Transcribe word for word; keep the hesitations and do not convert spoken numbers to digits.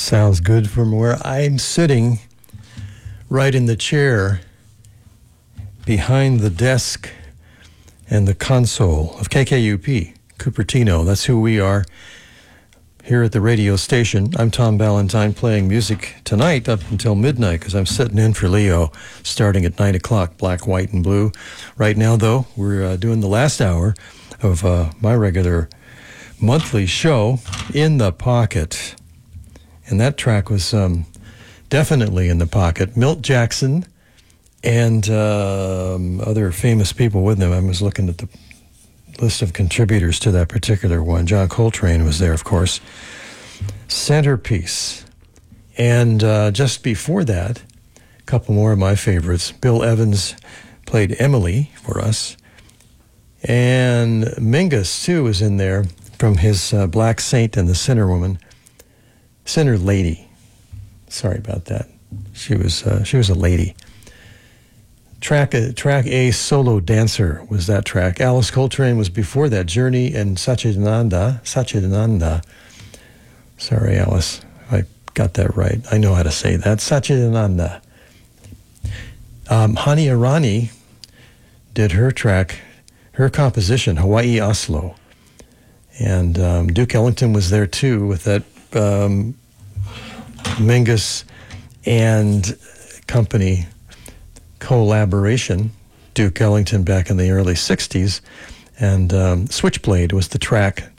Sounds good from where I'm sitting, right in the chair behind the desk and the console of K K U P, Cupertino. That's who we are here at the radio station. I'm Tom Ballantyne, playing music tonight up until midnight because I'm sitting in for Leo starting at nine o'clock, black, white, and blue. Right now, though, we're uh, doing the last hour of uh, my regular monthly show, In the Pocket. And that track was um, definitely in the pocket. Milt Jackson and um, other famous people with him. I was looking at the list of contributors to that particular one. John Coltrane was there, of course. Centerpiece. And uh, just before that, a couple more of my favorites. Bill Evans played Emily for us. And Mingus, too, was in there from his uh, Black Saint and the Sinner Woman. Sinner Lady. Sorry about that. She was uh, she was a lady. Track uh, track A, Solo Dancer, was that track. Alice Coltrane was before that. Journey and Satchidananda. Satchidananda. Sorry, Alice, if I got that right. I know how to say that. Satchidananda. Um, Hani Irani did her track, her composition, Hawaii Oslo. And um, Duke Ellington was there too with that um, Mingus and company collaboration. Duke Ellington back in the early sixties. And um, Switchblade was the track